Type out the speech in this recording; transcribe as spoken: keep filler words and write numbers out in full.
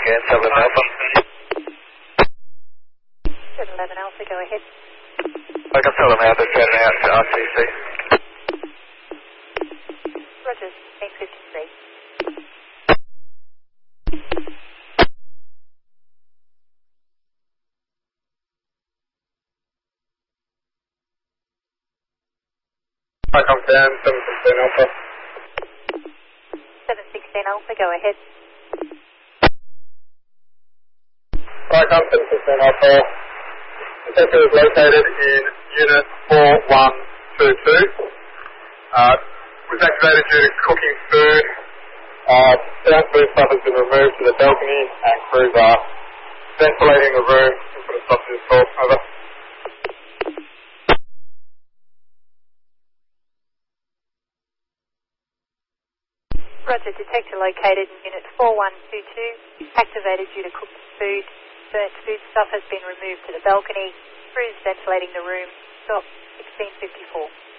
Okay, seven Alpha. seven eleven Alpha, go ahead. I can tell them how they're jetting out to R T C. Roger, eight fifty-three. I come down, seven sixteen Alpha. seven sixteen Alpha, go ahead. I come seven sixteen Alpha. The sector is located in Unit four one two two. Uh, was activated due to cooking food. Uh, sound food stuff has been removed to the balcony and crews are ventilating the room and put a stop to this call. Over. Roger, detector located in Unit four one two two, activated due to cooked food. Burnt food stuff has been removed to the balcony. Crews ventilating the room. Stop sixteen fifty-four.